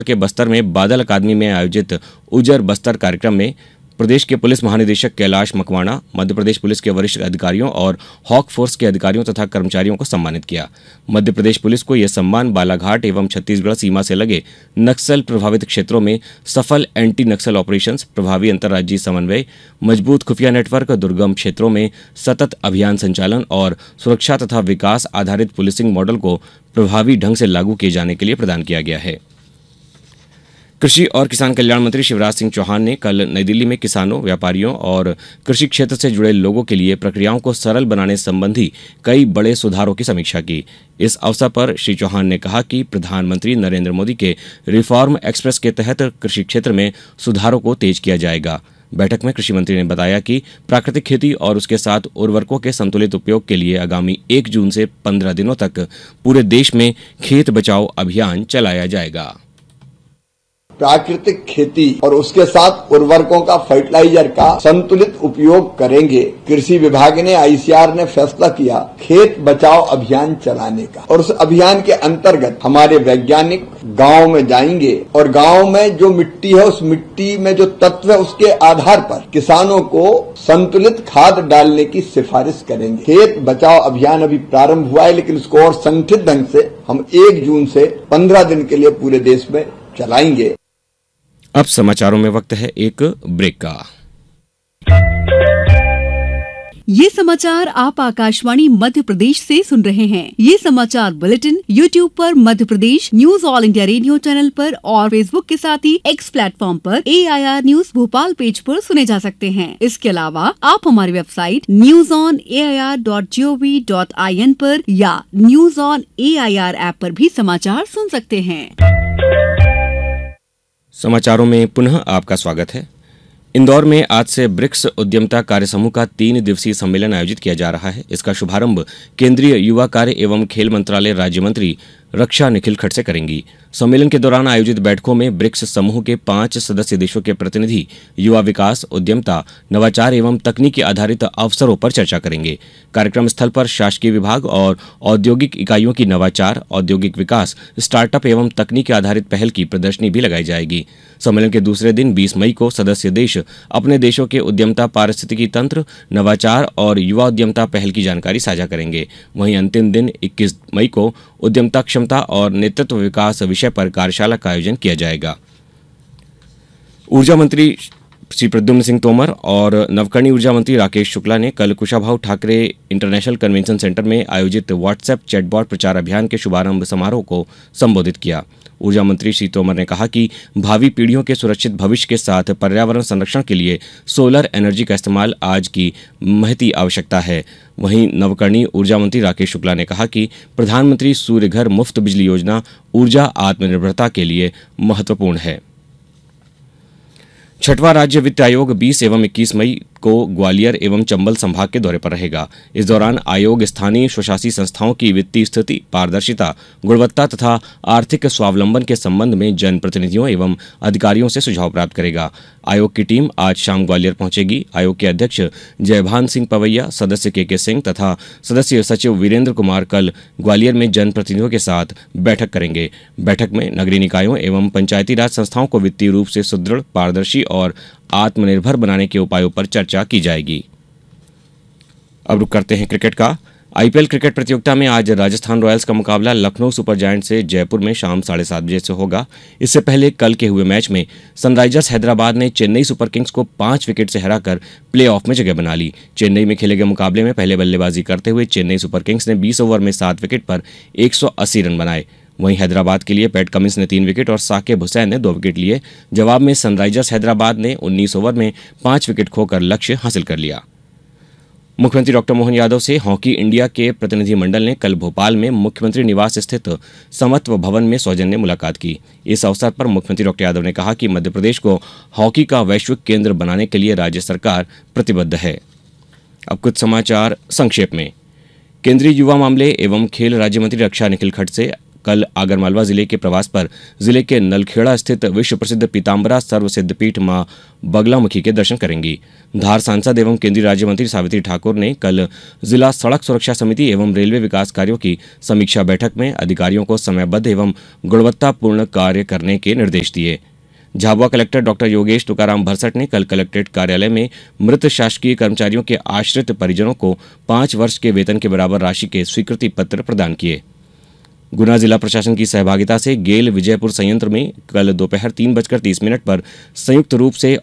के बस्तर में बादल अकादमी में आयोजित उजर बस्तर कार्यक्रम में प्रदेश के पुलिस महानिदेशक कैलाश मकवाणा, मध्य प्रदेश पुलिस के वरिष्ठ अधिकारियों और हॉक फोर्स के अधिकारियों तथा कर्मचारियों को सम्मानित किया। मध्य प्रदेश पुलिस को यह सम्मान बालाघाट एवं छत्तीसगढ़ सीमा से लगे नक्सल प्रभावित क्षेत्रों में सफल एंटी नक्सल ऑपरेशंस, प्रभावी अंतर्राज्यीय समन्वय, मजबूत खुफिया नेटवर्क, दुर्गम क्षेत्रों में सतत अभियान संचालन और सुरक्षा तथा विकास आधारित पुलिसिंग मॉडल को प्रभावी ढंग से लागू किए जाने के लिए प्रदान किया गया है। कृषि और किसान कल्याण मंत्री शिवराज सिंह चौहान ने कल नई दिल्ली में किसानों, व्यापारियों और कृषि क्षेत्र से जुड़े लोगों के लिए प्रक्रियाओं को सरल बनाने संबंधी कई बड़े सुधारों की समीक्षा की। इस अवसर पर श्री चौहान ने कहा कि प्रधानमंत्री नरेंद्र मोदी के रिफॉर्म एक्सप्रेस के तहत कृषि क्षेत्र में सुधारों को तेज किया जाएगा। बैठक में कृषि मंत्री ने बताया कि प्राकृतिक खेती और उसके साथ उर्वरकों के संतुलित उपयोग के लिए आगामी 1 जून से 15 दिनों तक पूरे देश में खेत बचाओ अभियान चलाया जाएगा। प्राकृतिक खेती और उसके साथ उर्वरकों का, फर्टिलाइजर का संतुलित उपयोग करेंगे। कृषि विभाग ने, आईसीआर ने फैसला किया खेत बचाओ अभियान चलाने का, और उस अभियान के अंतर्गत हमारे वैज्ञानिक गांव में जाएंगे और गांव में जो मिट्टी है, उस मिट्टी में जो तत्व है, उसके आधार पर किसानों को संतुलित खाद डालने की सिफारिश करेंगे। खेत बचाओ अभियान अभी प्रारंभ हुआ है, लेकिन इसको और संगठित ढंग से हम 1 जून से 15 दिन के लिए पूरे देश में चलाएंगे। अब समाचारों में वक्त है एक ब्रेक का। ये समाचार आप आकाशवाणी मध्य प्रदेश से सुन रहे हैं। ये समाचार बुलेटिन YouTube पर Madhya Pradesh news all India radio channel पर और Facebook के साथ ही X प्लेटफॉर्म पर AIR न्यूज भोपाल पेज पर सुने जा सकते हैं। इसके अलावा आप हमारी वेबसाइट newsonair.gov.in पर या न्यूज ऑन AIR ऐप पर भी समाचार सुन सकते हैं। समाचारों में पुनः आपका स्वागत है। इंदौर में आज से ब्रिक्स उद्यमिता कार्यसमूह का 3 दिवसीय सम्मेलन आयोजित किया जा रहा है। इसका शुभारंभ केंद्रीय युवा कार्य एवं खेल मंत्रालय राज्य मंत्री रक्षा निखिल खड़से करेंगी। सम्मेलन के दौरान आयोजित बैठकों में ब्रिक्स समूह के 5 सदस्य देशों के प्रतिनिधि युवा विकास, उद्यमिता, नवाचार एवं तकनीकी आधारित अवसरों पर चर्चा करेंगे। कार्यक्रम स्थल पर शासकीय विभाग और औद्योगिक इकाइयों की नवाचार, औद्योगिक विकास, स्टार्टअप एवं तकनीकी आधारित पहल की प्रदर्शनी भी लगाई जाएगी। सम्मेलन के दूसरे दिन 20 मई को सदस्य देश अपने देशों के उद्यमिता, पारिस्थितिकी तंत्र, नवाचार और युवा उद्यमिता पहल की जानकारी साझा करेंगे। वहीं अंतिम दिन 21 मई को उद्यमिता, क्षमता और नेतृत्व विकास विषय पर कार्यशाला का आयोजन किया जाएगा। ऊर्जा मंत्री श्री प्रद्युम्न सिंह तोमर और नवकरणीय ऊर्जा मंत्री राकेश शुक्ला ने कल Kushabhau Thackeray international convention centre में आयोजित व्हाट्सएप चैटबॉट प्रचार अभियान के शुभारंभ समारोह को संबोधित किया। ऊर्जा मंत्री श्री तोमर ने कहा कि भावी पीढ़ियों के सुरक्षित भविष्य के साथ पर्यावरण संरक्षण के लिए सोलर एनर्जी का इस्तेमाल आज की महती आवश्यकता है। वहीं नवकरणीय ऊर्जा मंत्री राकेश शुक्ला ने कहा कि प्रधानमंत्री सूर्य घर मुफ्त बिजली योजना ऊर्जा आत्मनिर्भरता के लिए महत्वपूर्ण है। 6वां राज्य वित्त आयोग 20 एवं 21 मई को ग्वालियर एवं चंबल संभाग के दौरे पर रहेगा। इस दौरान आयोग स्थानीय स्वशासी संस्थाओं की वित्तीय स्थिति, पारदर्शिता, गुणवत्ता तथा आर्थिक स्वावलंबन के संबंध में जनप्रतिनिधियों एवं अधिकारियों से सुझाव प्राप्त करेगा। आयोग की टीम आज शाम ग्वालियर पहुंचेगी। आयोग के अध्यक्ष जयभान सिंह पवैया, सदस्य के सिंह तथा सदस्य सचिव वीरेंद्र कुमार कल ग्वालियर में जनप्रतिनिधियों के साथ बैठक करेंगे। बैठक में नगरीय निकायों एवं पंचायती राज संस्थाओं को वित्तीय रूप से सुदृढ़, पारदर्शी और आत्मनिर्भर बनाने के उपायों पर चर्चा की जाएगी। अब रुक करते हैं क्रिकेट का। आईपीएल क्रिकेट प्रतियोगिता में आज राजस्थान रॉयल्स का मुकाबला लखनऊ सुपर जायंट से जयपुर में शाम 7:30 बजे से होगा। इससे पहले कल के हुए मैच में सनराइजर्स हैदराबाद ने चेन्नई सुपर किंग्स को 5 विकेट से हराकर प्लेऑफ में जगह बना ली। चेन्नई में खेले गए मुकाबले में पहले बल्लेबाजी करते हुए चेन्नई सुपर किंग्स ने 20 ओवर में 7 विकेट पर 180 रन बनाए। वहीं हैदराबाद के लिए पैट कमिंस ने 3 विकेट और साकिब हुसैन ने 2 विकेट लिए। जवाब में सनराइजर्स हैदराबाद ने 19 ओवर में 5 विकेट खोकर लक्ष्य हासिल कर लिया। मुख्यमंत्री डॉक्टर मोहन यादव से हॉकी इंडिया के प्रतिनिधिमंडल ने कल भोपाल में मुख्यमंत्री निवास स्थित समत्व भवन में सौजन्य मुलाकात की। इस अवसर पर मुख्यमंत्री डॉक्टर यादव ने कहा कि मध्य प्रदेश को हॉकी का वैश्विक केंद्र बनाने के लिए राज्य सरकार प्रतिबद्ध है। अब कुछ समाचार संक्षेप में। केंद्रीय युवा मामले एवं खेल राज्य मंत्री रक्षा निखिल खड़से कल आगरमालवा जिले के प्रवास पर जिले के नलखेड़ा स्थित विश्व प्रसिद्ध पीताम्बरा सर्व सिद्धपीठ मां बगलामुखी के दर्शन करेंगी। धार सांसद एवं केंद्रीय राज्य मंत्री सावित्री ठाकुर ने कल जिला सड़क सुरक्षा समिति एवं रेलवे विकास कार्यों की समीक्षा बैठक में अधिकारियों को समयबद्ध एवं गुणवत्तापूर्ण कार्य करने के निर्देश दिए। झाबुआ कलेक्टर डॉक्टर योगेश तुकाराम भरसट ने कल कलेक्ट्रेट कार्यालय में मृत शासकीय कर्मचारियों के आश्रित परिजनों को 5 वर्ष के वेतन के बराबर राशि के स्वीकृति पत्र प्रदान किए। गुना जिला प्रशासन की सहभागिता से गेल विजयपुर संयंत्र में कल दोपहर 3:30 पर संयुक्त रूप से